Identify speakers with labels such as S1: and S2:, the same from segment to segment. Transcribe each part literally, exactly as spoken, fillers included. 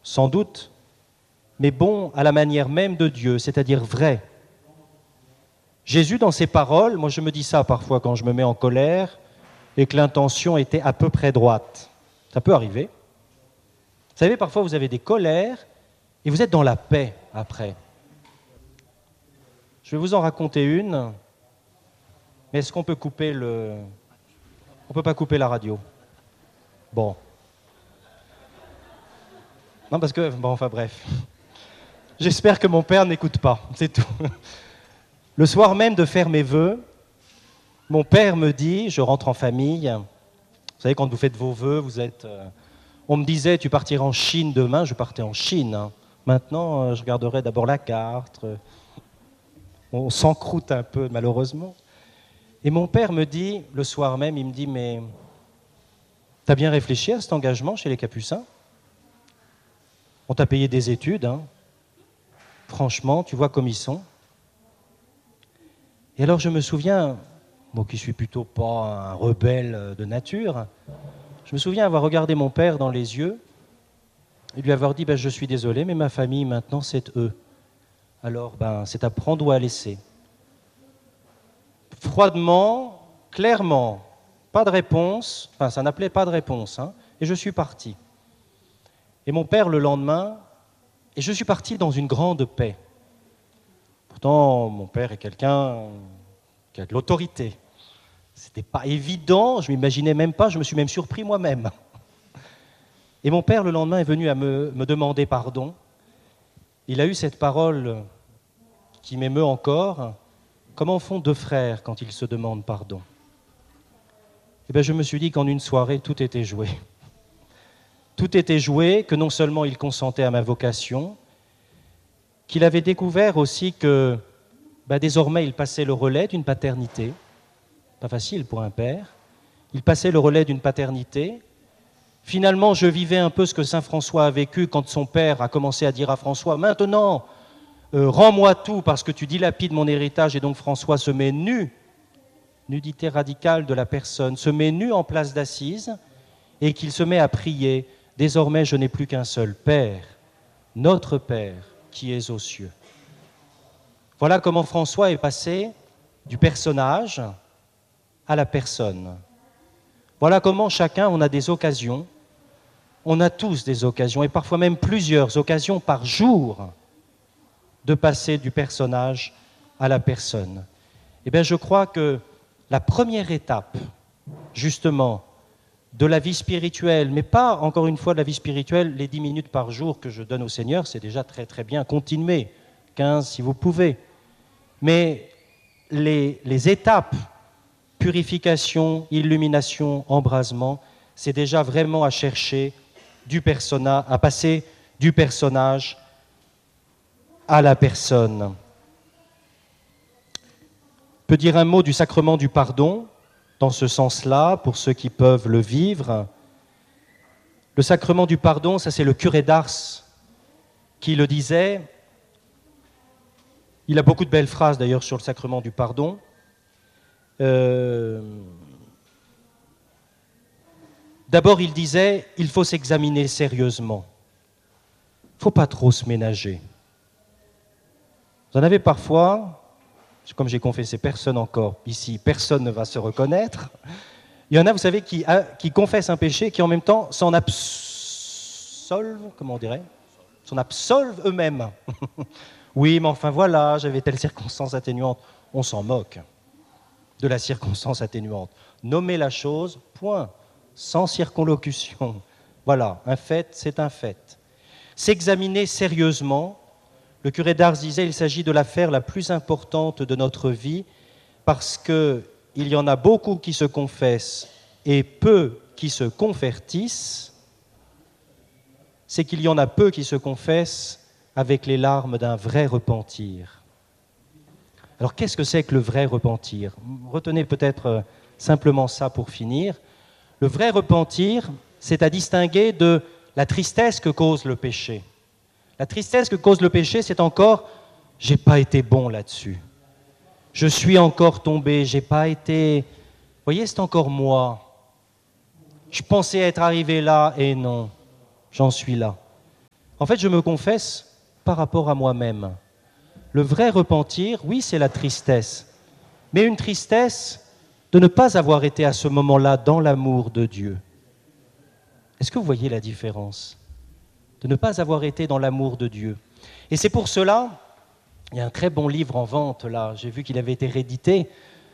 S1: sans doute, mais bon à la manière même de Dieu, c'est-à-dire vrai. Jésus, dans ses paroles, moi je me dis ça parfois quand je me mets en colère et que l'intention était à peu près droite. Ça peut arriver. Vous savez, parfois vous avez des colères et vous êtes dans la paix après. Je vais vous en raconter une, mais est-ce qu'on peut couper le... On ne peut pas couper la radio. Bon. Non, parce que... Bon, enfin bref. J'espère que mon père n'écoute pas, c'est tout. Le soir même de faire mes vœux, mon père me dit, je rentre en famille, vous savez, quand vous faites vos vœux, vous êtes... Euh, on me disait, tu partiras en Chine demain, je partais en Chine. Hein. Maintenant, euh, je regarderai d'abord la carte. Euh, on s'encroute un peu, malheureusement. Et mon père me dit, le soir même, il me dit, mais t'as bien réfléchi à cet engagement chez les Capucins? On t'a payé des études, hein. Franchement, tu vois comme ils sont. Et alors je me souviens, moi qui suis plutôt pas un rebelle de nature, je me souviens avoir regardé mon père dans les yeux et lui avoir dit, ben, je suis désolé, mais ma famille maintenant c'est eux. Alors ben, c'est à prendre ou à laisser. Froidement, clairement, pas de réponse, enfin ça n'appelait pas de réponse, hein, et je suis parti. Et mon père le lendemain, et je suis parti dans une grande paix. Pourtant, mon père est quelqu'un qui a de l'autorité. C'était pas évident, je m'imaginais même pas, je me suis même surpris moi-même. Et mon père, le lendemain, est venu à me, me demander pardon. Il a eu cette parole qui m'émeut encore. Comment font deux frères quand ils se demandent pardon? Eh bien, je me suis dit qu'en une soirée, tout était joué. Tout était joué, que non seulement il consentait à ma vocation, qu'il avait découvert aussi que bah, désormais il passait le relais d'une paternité, pas facile pour un père, il passait le relais d'une paternité. Finalement, je vivais un peu ce que saint François a vécu quand son père a commencé à dire à François « Maintenant, euh, rends-moi tout parce que tu dilapides mon héritage » et donc François se met nu, nudité radicale de la personne, se met nu en place d'assises et qu'il se met à prier « Désormais, je n'ai plus qu'un seul Père, notre Père, qui est aux cieux. » Voilà comment François est passé du personnage à la personne. Voilà comment chacun, on a des occasions, on a tous des occasions, et parfois même plusieurs occasions par jour, de passer du personnage à la personne. Eh bien, je crois que la première étape, justement, de la vie spirituelle, mais pas, encore une fois, de la vie spirituelle, les dix minutes par jour que je donne au Seigneur, c'est déjà très très bien, continuez, quinze si vous pouvez. Mais les, les étapes, purification, illumination, embrasement, c'est déjà vraiment à chercher du personnage, à passer du personnage à la personne. Je peux dire un mot du sacrement du pardon, dans ce sens-là, pour ceux qui peuvent le vivre. Le sacrement du pardon, ça c'est le curé d'Ars qui le disait. Il a beaucoup de belles phrases d'ailleurs sur le sacrement du pardon. Euh... D'abord, il disait, il faut s'examiner sérieusement. Il ne faut pas trop se ménager. Vous en avez parfois... Comme j'ai confessé, personne encore ici, personne ne va se reconnaître. Il y en a, vous savez, qui, qui confessent un péché, qui en même temps s'en absolvent, comment on dirait, s'en absolvent eux-mêmes. Oui, mais enfin voilà, j'avais telle circonstance atténuante. On s'en moque de la circonstance atténuante. Nommer la chose, point, sans circonlocution. Voilà, un fait, c'est un fait. S'examiner sérieusement. Le curé d'Ars disait qu'il s'agit de l'affaire la plus importante de notre vie parce qu'il y en a beaucoup qui se confessent et peu qui se convertissent. C'est qu'il y en a peu qui se confessent avec les larmes d'un vrai repentir. Alors qu'est-ce que c'est que le vrai repentir? Retenez peut-être simplement ça pour finir. Le vrai repentir, c'est à distinguer de la tristesse que cause le péché. La tristesse que cause le péché, c'est encore « j'ai pas été bon là-dessus ». Je suis encore tombé, j'ai pas été... Vous voyez, c'est encore moi. Je pensais être arrivé là et non, j'en suis là. En fait, je me confesse par rapport à moi-même. Le vrai repentir, oui, c'est la tristesse, mais une tristesse de ne pas avoir été à ce moment-là dans l'amour de Dieu. Est-ce que vous voyez la différence? De ne pas avoir été dans l'amour de Dieu. Et c'est pour cela, il y a un très bon livre en vente, là, j'ai vu qu'il avait été réédité,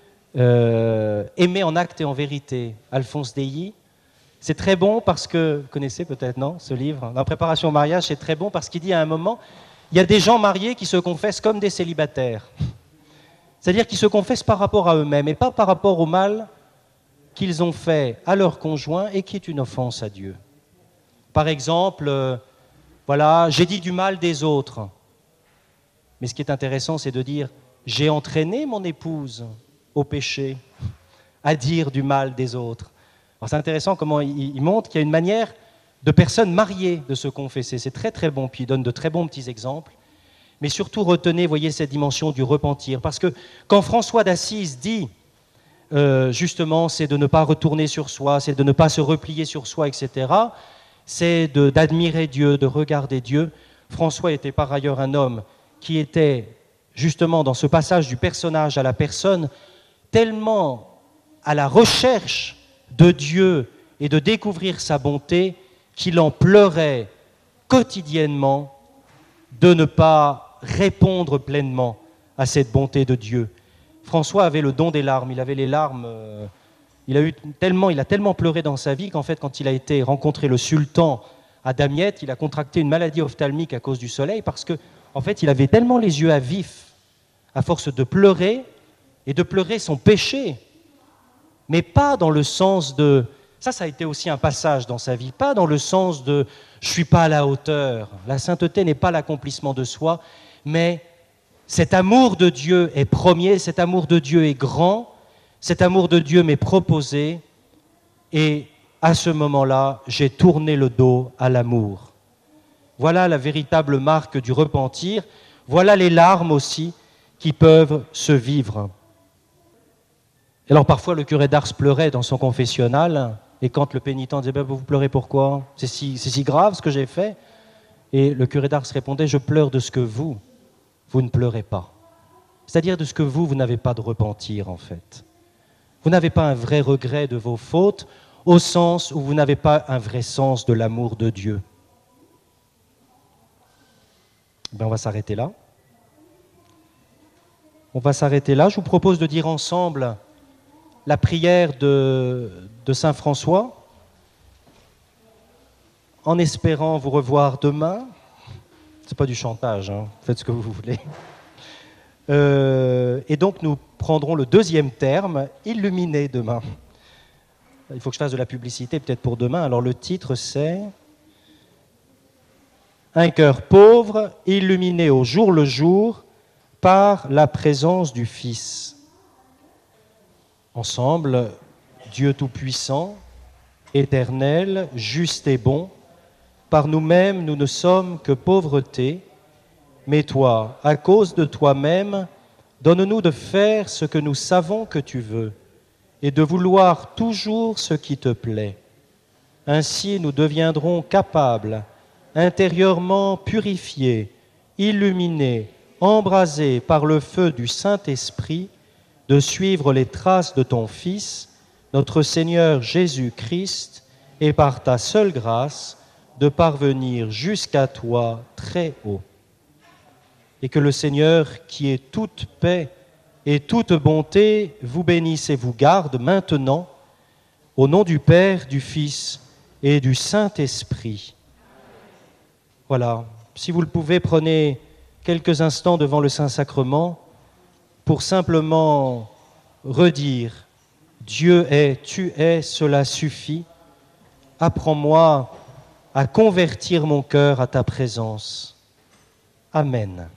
S1: euh, « Aimer en acte et en vérité », Alphonse Deilly. C'est très bon parce que, vous connaissez peut-être, non, ce livre, la préparation au mariage, c'est très bon parce qu'il dit à un moment, il y a des gens mariés qui se confessent comme des célibataires. C'est-à-dire qu'ils se confessent par rapport à eux-mêmes et pas par rapport au mal qu'ils ont fait à leur conjoint et qui est une offense à Dieu. Par exemple, euh, voilà, j'ai dit du mal des autres. Mais ce qui est intéressant, c'est de dire, j'ai entraîné mon épouse au péché, à dire du mal des autres. Alors c'est intéressant comment il, il montre qu'il y a une manière de personnes mariées de se confesser. C'est très très bon, puis il donne de très bons petits exemples. Mais surtout retenez, voyez, cette dimension du repentir. Parce que quand François d'Assise dit, euh, justement, c'est de ne pas retourner sur soi, c'est de ne pas se replier sur soi, et cetera, c'est de, d'admirer Dieu, de regarder Dieu. François était par ailleurs un homme qui était, justement, dans ce passage du personnage à la personne, tellement à la recherche de Dieu et de découvrir sa bonté qu'il en pleurait quotidiennement de ne pas répondre pleinement à cette bonté de Dieu. François avait le don des larmes, il avait les larmes, euh, il a eu tellement, il a tellement pleuré dans sa vie qu'en fait, quand il a été rencontré le sultan à Damiette, il a contracté une maladie ophtalmique à cause du soleil parce que, en fait, il avait tellement les yeux à vif, à force de pleurer et de pleurer son péché, mais pas dans le sens de... Ça, ça a été aussi un passage dans sa vie, pas dans le sens de « je ne suis pas à la hauteur ». La sainteté n'est pas l'accomplissement de soi, mais cet amour de Dieu est premier, cet amour de Dieu est grand, cet amour de Dieu m'est proposé, et à ce moment-là, j'ai tourné le dos à l'amour. Voilà la véritable marque du repentir, voilà les larmes aussi qui peuvent se vivre. Alors parfois le curé d'Ars pleurait dans son confessionnal, et quand le pénitent disait ben, « vous pleurez pourquoi? C'est si, c'est si grave ce que j'ai fait ?» Et le curé d'Ars répondait « je pleure de ce que vous, vous ne pleurez pas. » C'est-à-dire de ce que vous, vous n'avez pas de repentir en fait. Vous n'avez pas un vrai regret de vos fautes, au sens où vous n'avez pas un vrai sens de l'amour de Dieu. Ben, on va s'arrêter là. On va s'arrêter là. Je vous propose de dire ensemble la prière de, de Saint François, en espérant vous revoir demain. Ce n'est pas du chantage, hein. Faites ce que vous voulez. Euh, et donc nous prendrons le deuxième terme, illuminer demain. Il faut que je fasse de la publicité peut-être pour demain. Alors le titre c'est « Un cœur pauvre, illuminé au jour le jour par la présence du Fils ». Ensemble, Dieu Tout-Puissant, éternel, juste et bon, par nous-mêmes nous ne sommes que pauvreté, mais toi, à cause de toi-même, donne-nous de faire ce que nous savons que tu veux et de vouloir toujours ce qui te plaît. Ainsi nous deviendrons capables, intérieurement purifiés, illuminés, embrasés par le feu du Saint-Esprit, de suivre les traces de ton Fils, notre Seigneur Jésus-Christ, et par ta seule grâce, de parvenir jusqu'à toi très haut. Et que le Seigneur, qui est toute paix et toute bonté, vous bénisse et vous garde maintenant, au nom du Père, du Fils et du Saint-Esprit. Voilà, si vous le pouvez, prenez quelques instants devant le Saint-Sacrement pour simplement redire « Dieu est, tu es, cela suffit. Apprends-moi à convertir mon cœur à ta présence. » Amen.